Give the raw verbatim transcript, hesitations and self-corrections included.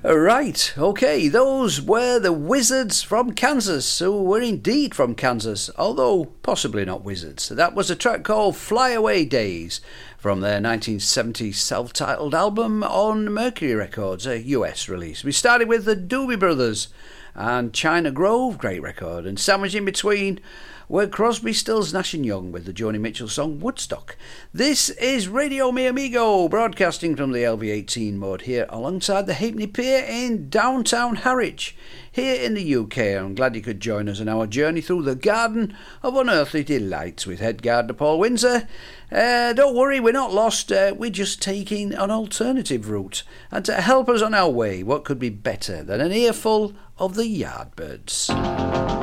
Right, okay, those were the Wizards from Kansas, who were indeed from Kansas, although possibly not wizards. That was a track called Fly Away Days from their nineteen seventy self-titled album on Mercury Records, a U S release. We started with the Doobie Brothers and China Grove, great record, and sandwiched in between were Crosby, Stills, Nash and Young with the Joni Mitchell song Woodstock. This is Radio Mi Amigo, broadcasting from the L V eighteen mode here alongside the Halfpenny Pier in downtown Harwich, here in the U K. I'm glad you could join us on our journey through the Garden of Unearthly Delights with head gardener Paul Windsor. Uh, don't worry, we're not lost, uh, we're just taking an alternative route. And to help us on our way, what could be better than an earful of the Yardbirds?